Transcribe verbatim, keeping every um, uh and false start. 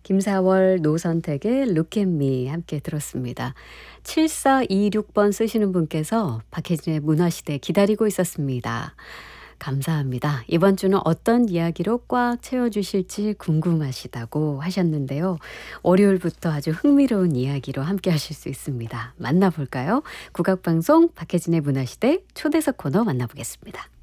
김사월, 노선택의 Look at Me 함께 들었습니다. 칠사이육 번 쓰시는 분께서 박혜진의 문화시대 기다리고 있었습니다. 감사합니다. 이번 주는 어떤 이야기로 꽉 채워주실지 궁금하시다고 하셨는데요. 월요일부터 아주 흥미로운 이야기로 함께 하실 수 있습니다. 만나볼까요? 국악방송 박혜진의 문화시대 초대석 코너 만나보겠습니다.